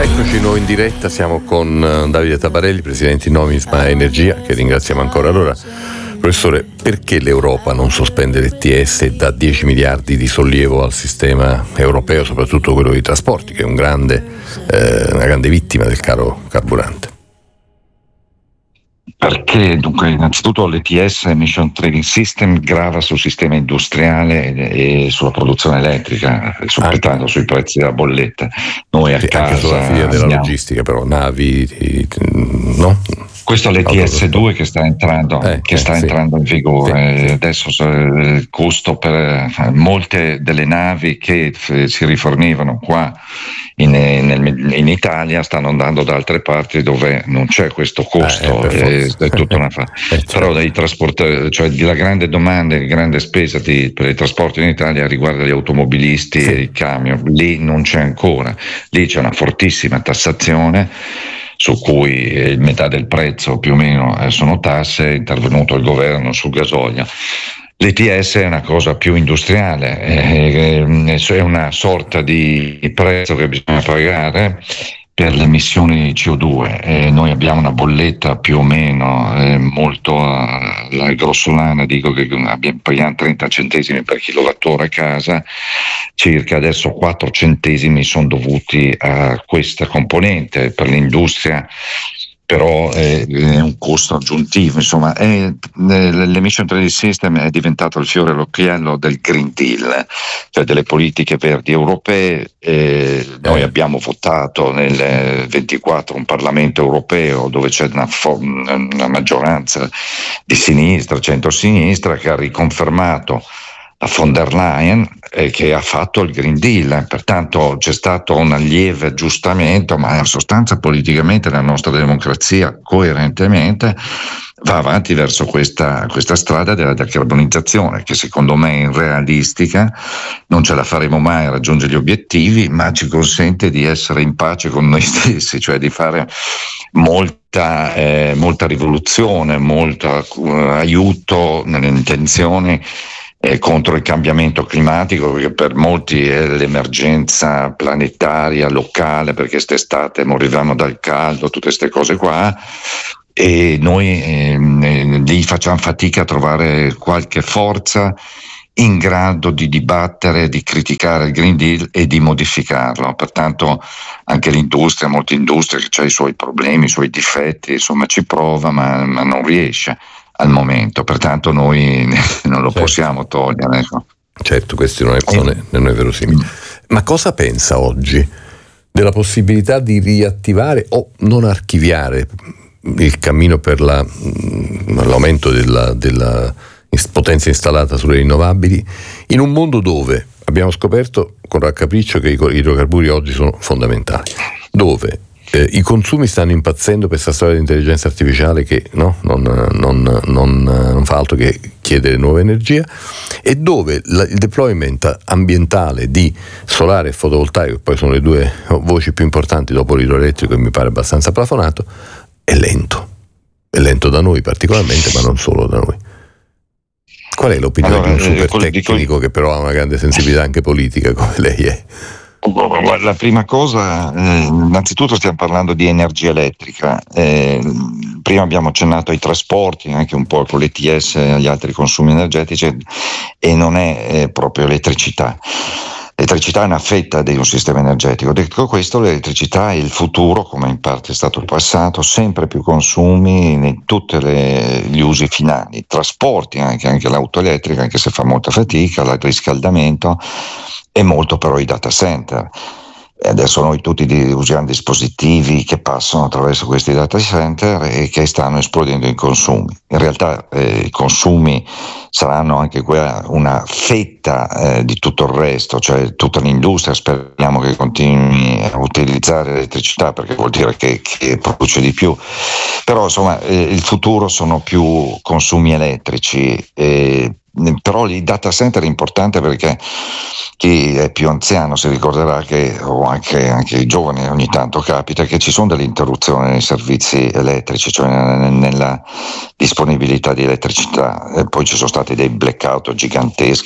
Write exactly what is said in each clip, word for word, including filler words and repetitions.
Eccoci di nuovo in diretta, siamo con Davide Tabarelli, presidente di Nomisma Energia, che ringraziamo ancora. Allora, professore, perché l'Europa non sospende l'E T S e dà dieci miliardi di sollievo al sistema europeo, soprattutto quello dei trasporti, che è un grande, eh, una grande vittima del caro carburante? Perché dunque innanzitutto l'E T S, Emission Trading System, grava sul sistema industriale e sulla produzione elettrica, soprattutto anche sui prezzi della bolletta. Noi a sì, casa anche sulla filiera della abbiamo... logistica, però navi, no? Questo è l'E T S due che sta entrando, eh, che eh, sta sì. entrando in vigore. Sì, sì. Adesso il costo per molte delle navi che si rifornivano qua in, in, in Italia stanno andando da altre parti dove non c'è questo costo. Eh, eh, è tutta una fa- eh, certo. Però dei trasportatori, cioè la grande domanda e la grande spesa di, per i trasporti in Italia riguarda gli automobilisti sì. e i camion. Lì non c'è ancora, lì c'è una fortissima tassazione, su cui metà del prezzo più o meno sono tasse. È intervenuto il governo sul gasolio. L'E T S è una cosa più industriale, è una sorta di prezzo che bisogna pagare per le emissioni C O due. Eh, noi abbiamo una bolletta più o meno eh, molto uh, grossolana, dico che abbiamo, paghiamo trenta centesimi per kilowattora a casa, circa adesso quattro centesimi sono dovuti a questa componente. Per l'industria però è, è un costo aggiuntivo, insomma. È, l'Emission Trading System è diventato il fiore all'occhiello del Green Deal, cioè delle politiche verdi europee. Eh, noi abbiamo votato nel ventiquattro un Parlamento europeo dove c'è una, fo- una maggioranza di sinistra, centro-sinistra, che ha riconfermato la von der Leyen eh, che ha fatto il Green Deal. Pertanto c'è stato un lieve aggiustamento, ma in sostanza politicamente la nostra democrazia coerentemente va avanti verso questa, questa strada della decarbonizzazione, che secondo me è irrealistica, non ce la faremo mai a raggiungere gli obiettivi, ma ci consente di essere in pace con noi stessi, cioè di fare molta, eh, molta rivoluzione, molto uh, aiuto nelle intenzioni Eh, contro il cambiamento climatico, perché per molti è l'emergenza planetaria, locale, perché quest'estate moriremo dal caldo, tutte queste cose qua, e noi eh, lì facciamo fatica a trovare qualche forza in grado di dibattere, di criticare il Green Deal e di modificarlo. Pertanto anche l'industria, molte industrie, che ha i suoi problemi, i suoi difetti, insomma ci prova, ma, ma non riesce al momento, pertanto noi non lo certo. possiamo togliere. Ecco. Certo, questo non è, non è, non è verosimile. Ma cosa pensa oggi della possibilità di riattivare o non archiviare il cammino per la, l'aumento della, della potenza installata sulle rinnovabili, in un mondo dove abbiamo scoperto con raccapriccio che i idrocarburi oggi sono fondamentali, dove Eh, i consumi stanno impazzendo per questa storia di intelligenza artificiale che no, non, non, non, non fa altro che chiedere nuova energia, e dove la, il deployment ambientale di solare e fotovoltaico, che poi sono le due voci più importanti dopo l'idroelettrico e mi pare abbastanza plafonato, è lento. È lento da noi particolarmente, ma non solo da noi. Qual è l'opinione allora, di un super eh, tecnico dico... che però ha una grande sensibilità anche politica come lei è? La prima cosa, eh, innanzitutto stiamo parlando di energia elettrica. Eh, prima abbiamo accennato ai trasporti, anche un po' con l'E T S e agli altri consumi energetici, e non è eh, proprio elettricità. L'elettricità è una fetta di un sistema energetico. Detto questo, l'elettricità è il futuro, come in parte è stato il passato, sempre più consumi in tutti gli usi finali, trasporti, anche, anche l'auto elettrica, anche se fa molta fatica, il riscaldamento, e molto però i data center. E adesso noi tutti usiamo dispositivi che passano attraverso questi data center e che stanno esplodendo in consumi. In realtà eh, i consumi saranno anche quella, una fetta eh, di tutto il resto, cioè tutta l'industria speriamo che continui a utilizzare l'elettricità, perché vuol dire che, che produce di più. Però insomma eh, il futuro sono più consumi elettrici, eh, però il data center è importante perché chi è più anziano si ricorderà che, o anche, anche i giovani, ogni tanto capita che ci sono delle interruzioni nei servizi elettrici, cioè nella disponibilità di elettricità, e poi ci sono stati dei blackout giganteschi in passato.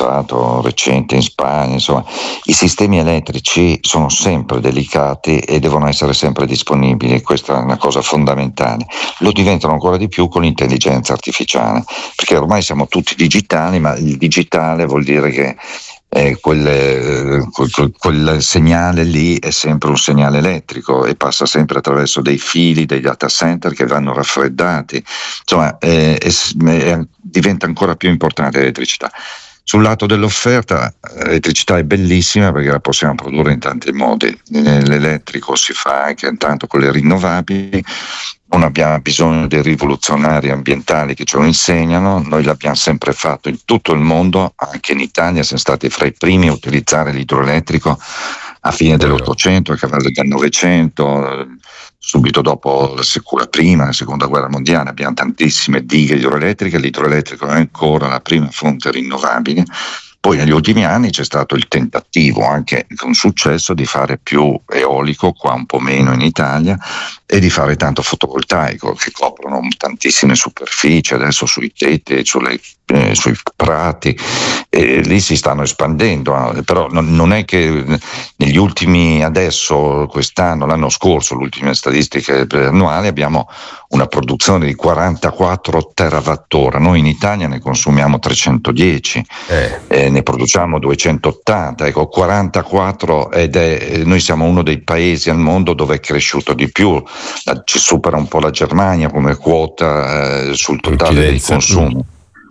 fatto recente in Spagna, insomma, i sistemi elettrici sono sempre delicati e devono essere sempre disponibili, questa è una cosa fondamentale. Lo diventano ancora di più con l'intelligenza artificiale, perché ormai siamo tutti digitali, ma il digitale vuol dire che Eh, quel, quel, quel segnale lì è sempre un segnale elettrico e passa sempre attraverso dei fili, dei data center che vanno raffreddati, insomma eh, è, è, diventa ancora più importante l'elettricità. Sul lato dell'offerta, l'elettricità è bellissima perché la possiamo produrre in tanti modi. L'elettrico si fa anche intanto con le rinnovabili, non abbiamo bisogno dei rivoluzionari ambientali che ce lo insegnano, noi l'abbiamo sempre fatto in tutto il mondo, anche in Italia siamo stati fra i primi a utilizzare l'idroelettrico a fine dell'Ottocento, a cavallo del Novecento, subito dopo la, secu- la prima e la seconda guerra mondiale abbiamo tantissime dighe idroelettriche, l'idroelettrico è ancora la prima fonte rinnovabile. Poi negli ultimi anni c'è stato il tentativo, anche con successo, di fare più eolico, qua un po' meno in Italia, e di fare tanto fotovoltaico, che coprono tantissime superfici, adesso sui tetti, sulle, eh, sui prati, e lì si stanno espandendo, eh, però non, non è che negli ultimi, adesso, quest'anno, l'anno scorso, le ultime statistiche annuali, abbiamo una produzione di quarantaquattro terawattora, noi in Italia ne consumiamo trecentodieci, eh. Eh, ne produciamo duecentottanta, ecco quarantaquattro, ed è, noi siamo uno dei paesi al mondo dove è cresciuto di più, la, ci supera un po' la Germania come quota eh, sul totale dei consumi.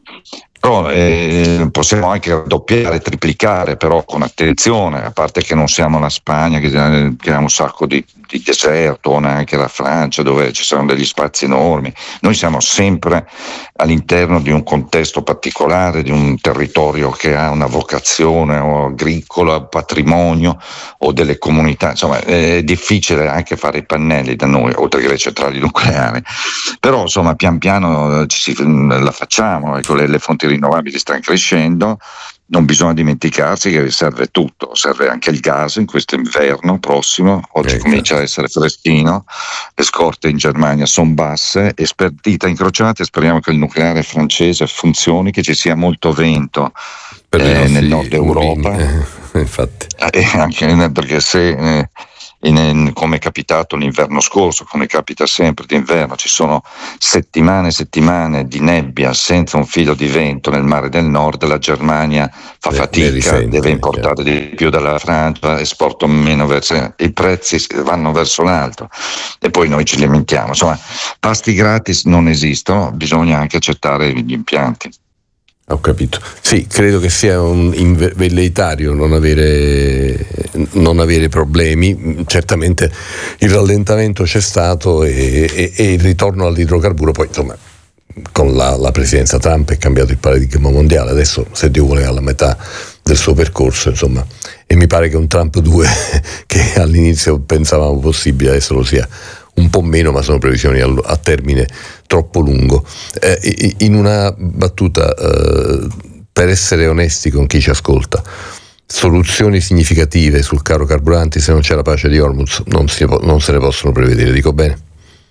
Però eh, possiamo anche raddoppiare, triplicare, però con attenzione, a parte che non siamo la Spagna che, che ha un sacco di, di deserto, o neanche la Francia dove ci sono degli spazi enormi. Noi siamo sempre all'interno di un contesto particolare, di un territorio che ha una vocazione o agricola, patrimonio o delle comunità, insomma è difficile anche fare i pannelli da noi, oltre che le centrali nucleari, però insomma pian piano ci si, la facciamo, ecco, le, le fonti rinnovabili stanno crescendo, non bisogna dimenticarsi che serve tutto, serve anche il gas in questo inverno prossimo, oggi eh, comincia a essere freschino, le scorte in Germania sono basse e per dita incrociate speriamo che il nucleare francese funzioni, che ci sia molto vento eh, nel nord Europa, eh, infatti. Eh, anche perché se eh, In, in, come è capitato l'inverno scorso, come capita sempre d'inverno, ci sono settimane e settimane di nebbia senza un filo di vento nel mare del nord, la Germania fa fatica, risente, deve importare di più dalla Francia, esporta meno verso, i prezzi vanno verso l'alto e poi noi ci lamentiamo, insomma pasti gratis non esistono, bisogna anche accettare gli impianti. Ho capito. Sì, credo che sia un velleitario non avere, non avere problemi. Certamente il rallentamento c'è stato e, e, e il ritorno all'idrocarburo. Poi, insomma, con la, la presidenza Trump è cambiato il paradigma mondiale. Adesso, se Dio vuole, alla metà del suo percorso, insomma, e mi pare che un Trump due, che all'inizio pensavamo possibile, adesso lo sia un po' meno, ma sono previsioni a, a termine troppo lungo. Eh, in una battuta, eh, per essere onesti con chi ci ascolta, soluzioni significative sul caro carburanti, se non c'è la pace di Hormuz, non, si, non se ne possono prevedere, dico bene?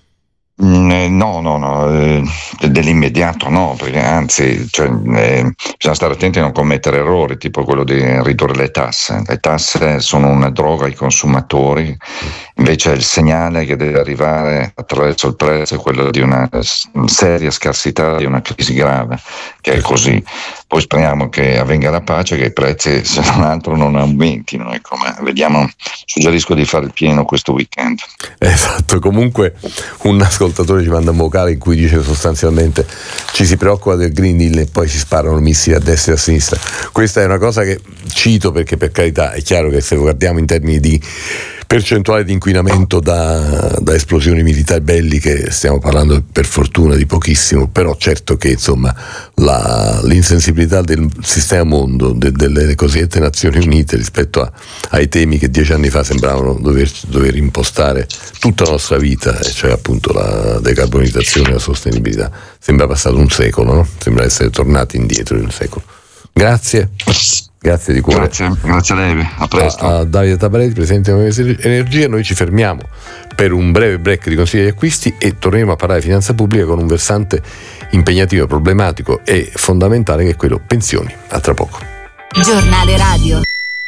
No, no, no, eh, dell'immediato no, perché anzi cioè, eh, bisogna stare attenti a non commettere errori, tipo quello di ridurre le tasse. Le tasse sono una droga ai consumatori, invece il segnale che deve arrivare attraverso il prezzo è quello di una seria scarsità, di una crisi grave, che è così. Poi speriamo che avvenga la pace, che i prezzi se non altro non aumentino, ecco, ma vediamo, suggerisco di fare il pieno questo weekend. Esatto, comunque un ascoltatore ci manda un vocale in cui dice sostanzialmente ci si preoccupa del Green Deal e poi si sparano missili a destra e a sinistra. Questa è una cosa che cito perché, per carità, è chiaro che se lo guardiamo in termini di percentuale di inquinamento da, da esplosioni militari belliche stiamo parlando per fortuna di pochissimo, però certo che insomma la, l'insensibilità del sistema mondo, de, delle cosiddette Nazioni Unite rispetto a, ai temi che dieci anni fa sembravano dover, dover impostare tutta la nostra vita, cioè appunto la decarbonizzazione e la sostenibilità, sembra passato un secolo, no? Sembra essere tornati indietro di un secolo. Grazie. Grazie di cuore. Grazie, grazie a lei, a presto. A, a Davide Tabarelli, presidente di Energia. Noi ci fermiamo per un breve break di consigli di acquisti e torneremo a parlare di finanza pubblica con un versante impegnativo, problematico e fondamentale che è quello pensioni. A tra poco. Giornale radio.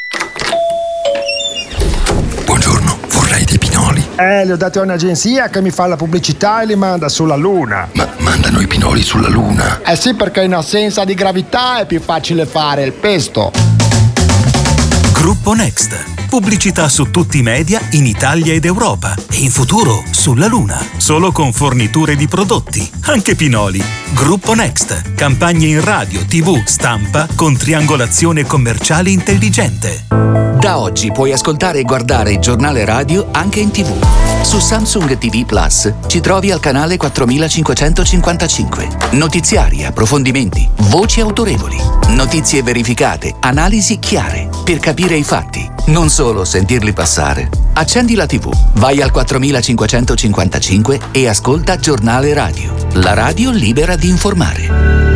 Buongiorno, vorrei dei pinoli. Eh, li ho dati a un'agenzia che mi fa la pubblicità e li manda sulla Luna. Ma mandano i pinoli sulla Luna? Eh sì, perché in assenza di gravità è più facile fare il pesto. Gruppo Next. Pubblicità su tutti i media in Italia ed Europa e in futuro sulla Luna. Solo con forniture di prodotti, anche pinoli. Gruppo Next. Campagne in radio, tivù, stampa con triangolazione commerciale intelligente. Da oggi puoi ascoltare e guardare il giornale radio anche in tivù. Su Samsung T V Plus ci trovi al canale quattromilacinquecentocinquantacinque. Notiziari, approfondimenti, voci autorevoli, notizie verificate, analisi chiare, per capire i fatti, non solo sentirli passare. Accendi la tivù, vai al quattromilacinquecentocinquantacinque e ascolta Giornale Radio, la radio libera di informare.